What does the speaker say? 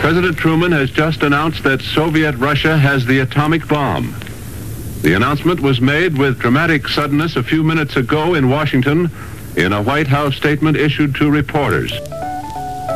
President Truman has just announced that Soviet Russia has the atomic bomb. The announcement was made with dramatic suddenness a few minutes ago in Washington in a White House statement issued to reporters.